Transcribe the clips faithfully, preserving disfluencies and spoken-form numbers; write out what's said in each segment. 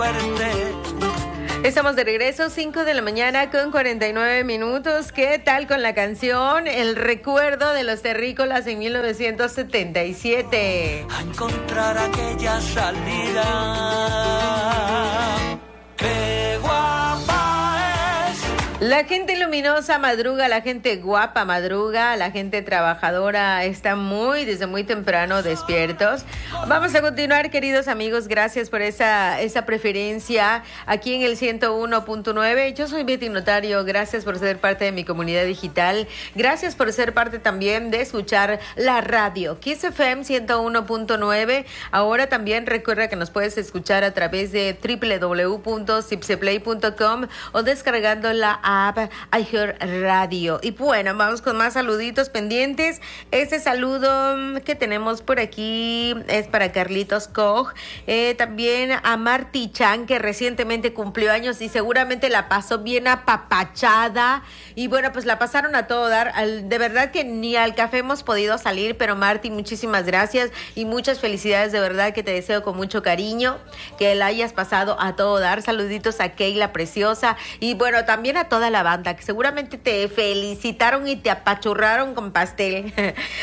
Estamos de regreso, cinco de la mañana con cuarenta y nueve minutos. ¿Qué tal con la canción El recuerdo de los terrícolas en mil novecientos setenta y siete? A encontrar aquella salida. ¡Qué guapa es! La gente luminosa madruga, la gente guapa madruga, la gente trabajadora está muy, desde muy temprano despiertos. Vamos a continuar, queridos amigos, gracias por esa, esa preferencia aquí en el ciento uno punto nueve. Yo soy Betty Notario, gracias por ser parte de mi comunidad digital, gracias por ser parte también de escuchar la radio, Kiss F M ciento uno punto nueve. Ahora también recuerda que nos puedes escuchar a través de doble u doble u doble u punto zipseplay punto com o descargando la app iHeartRadio. Y bueno, vamos con más saluditos pendientes. Este saludo que tenemos por aquí es para Carlitos Koch, eh, también a Marty Chan, que recientemente cumplió años y seguramente la pasó bien apapachada, y bueno, pues la pasaron a todo dar. Al, de verdad que ni al café hemos podido salir, pero Marty, muchísimas gracias y muchas felicidades, de verdad que te deseo con mucho cariño que la hayas pasado a todo dar. Saluditos a Keila preciosa y bueno, también a toda la banda que seguramente te felicitaron y te apachurraron con pastel.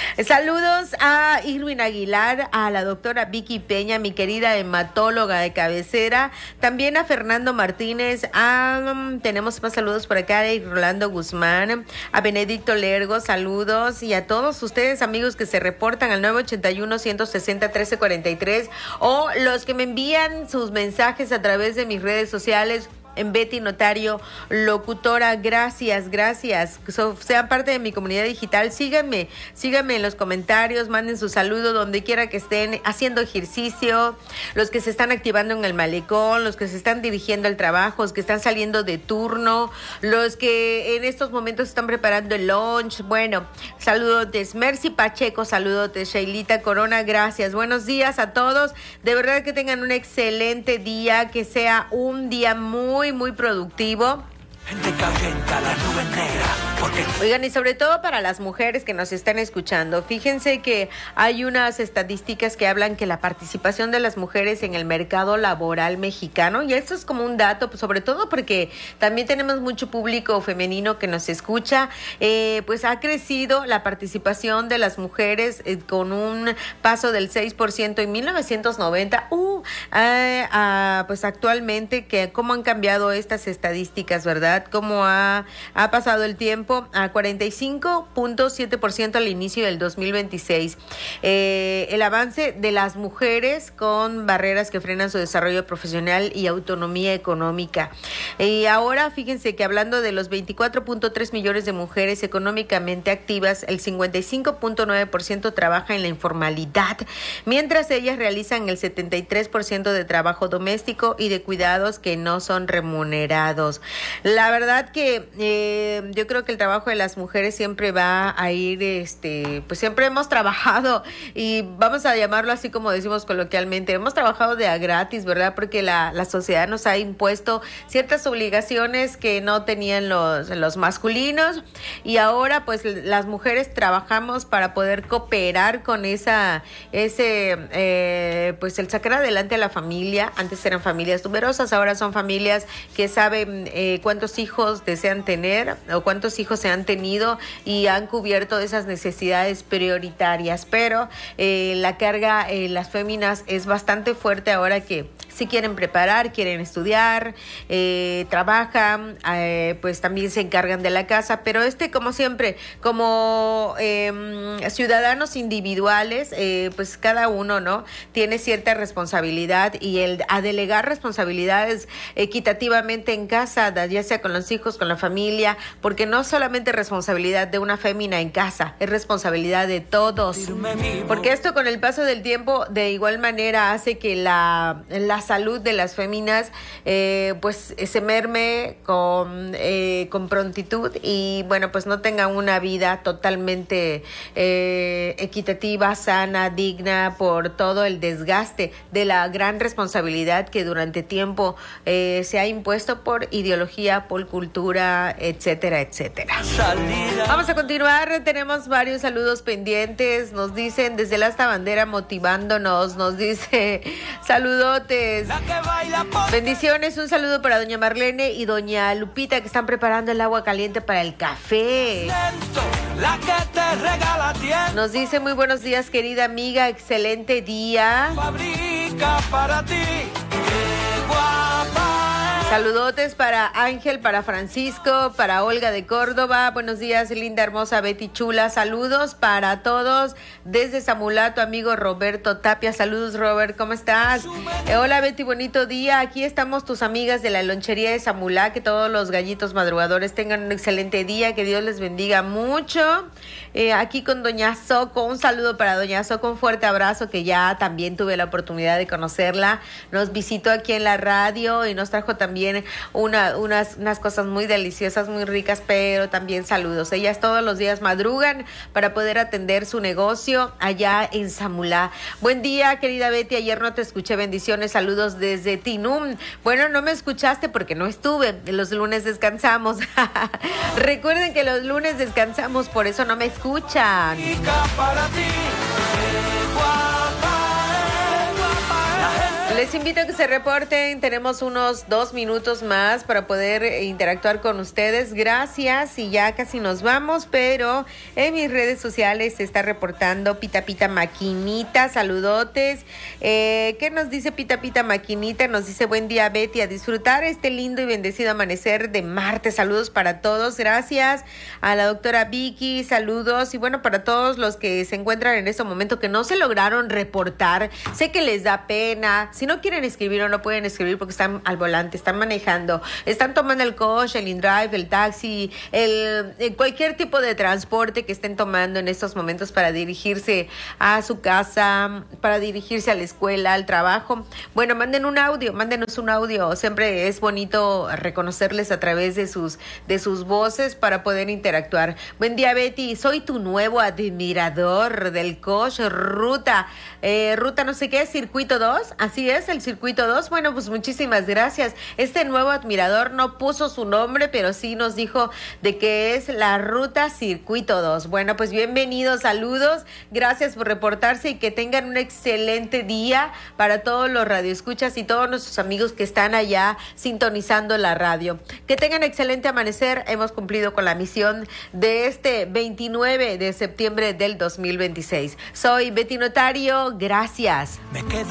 Saludos a Irwin Aguilar, a la doctora Vicky Peña, mi querida hematóloga de cabecera, también a Fernando Martínez, a, um, tenemos más saludos por acá de Rolando Guzmán, a Benedicto Lergo, saludos, y a todos ustedes amigos que se reportan al nueve ochenta y uno, ciento sesenta, trece cuarenta y tres, o los que me envían sus mensajes a través de mis redes sociales en Betty Notario Locutora. Gracias, gracias. So, sean parte de mi comunidad digital. Síganme, síganme en los comentarios, manden su saludo donde quiera que estén haciendo ejercicio, los que se están activando en el malecón, los que se están dirigiendo al trabajo, los que están saliendo de turno, los que en estos momentos están preparando el lunch. Bueno, saludos de Mercy Pacheco, saludos de Shailita Corona, gracias. Buenos días a todos. De verdad que tengan un excelente día, que sea un día muy muy productivo. Gente calienta la nube negra. Porque... Oigan, y sobre todo para las mujeres que nos están escuchando, fíjense que hay unas estadísticas que hablan que la participación de las mujeres en el mercado laboral mexicano, y esto es como un dato, pues, sobre todo porque también tenemos mucho público femenino que nos escucha, eh, pues ha crecido la participación de las mujeres eh, con un paso del seis por ciento en mil novecientos noventa, uh, eh, uh, pues actualmente, que cómo han cambiado estas estadísticas, ¿verdad? Cómo ha, ha pasado el tiempo, a cuarenta y cinco punto siete por ciento al inicio del dos mil veintiséis. Eh, el avance de las mujeres con barreras que frenan su desarrollo profesional y autonomía económica. Y ahora fíjense que hablando de los veinticuatro punto tres millones de mujeres económicamente activas, el cincuenta y cinco punto nueve por ciento trabaja en la informalidad, mientras ellas realizan el setenta y tres por ciento de trabajo doméstico y de cuidados que no son remunerados. La verdad que eh, yo creo que el trabajo de las mujeres siempre va a ir, este, pues siempre hemos trabajado, y vamos a llamarlo así como decimos coloquialmente, hemos trabajado de a gratis, ¿verdad? Porque la, la sociedad nos ha impuesto ciertas obligaciones que no tenían los, los masculinos, y ahora pues las mujeres trabajamos para poder cooperar con esa, ese, eh, pues el sacar adelante a la familia. Antes eran familias numerosas, ahora son familias que saben eh, cuántos hijos desean tener o cuántos hijos se han tenido y han cubierto esas necesidades prioritarias, pero eh, la carga en eh, las féminas es bastante fuerte ahora que si quieren preparar, quieren estudiar, eh, trabajan, eh, pues también se encargan de la casa, pero este, como siempre, como eh, ciudadanos individuales, eh, pues cada uno, ¿no?, tiene cierta responsabilidad, y el a delegar responsabilidades equitativamente en casa, ya sea con los hijos, con la familia, porque no solamente es responsabilidad de una fémina en casa, es responsabilidad de todos, porque esto con el paso del tiempo de igual manera hace que la, la salud de las féminas eh, pues se merme con, eh, con prontitud, y bueno, pues no tengan una vida totalmente eh, equitativa, sana, digna, por todo el desgaste de la gran responsabilidad que durante tiempo eh, se ha impuesto por ideología, por cultura, etcétera, etcétera. Vamos a continuar, tenemos varios saludos pendientes. Nos dicen desde la Asta Bandera motivándonos, nos dice saludotes tardes. Bendiciones, un saludo para doña Marlene y doña Lupita que están preparando el agua caliente para el café. La que te regala tiempo. Nos dice muy buenos días, querida amiga, excelente día. Fabrica para ti. Qué guapa es. Saludotes para Ángel, para Francisco, para Olga de Córdoba. Buenos días, linda, hermosa Betty Chula. Saludos para todos desde Samulá, tu amigo Roberto Tapia. Saludos, Robert, ¿cómo estás? Eh, hola, Betty, bonito día. Aquí estamos tus amigas de la lonchería de Samulá. Que todos los gallitos madrugadores tengan un excelente día. Que Dios les bendiga mucho. Eh, aquí con doña Soco. Un saludo para doña Soco. Un fuerte abrazo, que ya también tuve la oportunidad de conocerla. Nos visitó aquí en la radio y nos trajo también Una, unas, unas cosas muy deliciosas, muy ricas, pero también saludos. Ellas todos los días madrugan para poder atender su negocio allá en Samulá. Buen día, querida Betty. Ayer no te escuché. Bendiciones, saludos desde Tinum. Bueno, no me escuchaste porque no estuve. Los lunes descansamos. Recuerden que los lunes descansamos, por eso no me escuchan. Para ti. Qué guapa es, guapa es. Les invito a que se reporten. Tenemos unos dos minutos más para poder interactuar con ustedes. Gracias, y ya casi nos vamos, pero en mis redes sociales se está reportando Pita Pita Maquinita. Saludotes. Eh, ¿Qué nos dice Pita Pita Maquinita? Nos dice: buen día, Betty, a disfrutar este lindo y bendecido amanecer de martes. Saludos para todos. Gracias a la doctora Vicky. Saludos. Y bueno, para todos los que se encuentran en este momento que no se lograron reportar, sé que les da pena. Si no quieren escribir o no pueden escribir porque están al volante, están manejando, están tomando el coche, el InDrive, el taxi, el, el cualquier tipo de transporte que estén tomando en estos momentos para dirigirse a su casa, para dirigirse a la escuela, al trabajo. Bueno, manden un audio, mándenos un audio. Siempre es bonito reconocerles a través de sus, de sus voces para poder interactuar. Buen día, Betty. Soy tu nuevo admirador del coche, ruta, eh, ruta no sé qué, circuito dos. Así es, el circuito dos. Bueno, pues muchísimas gracias. Este nuevo admirador no puso su nombre, pero sí nos dijo de que es la ruta circuito dos. Bueno, pues bienvenidos, saludos. Gracias por reportarse y que tengan un excelente día para todos los radioescuchas y todos nuestros amigos que están allá sintonizando la radio. Que tengan excelente amanecer. Hemos cumplido con la misión de este veintinueve de septiembre del dos mil veintiséis. Soy Betty Notario. Gracias. Me quedo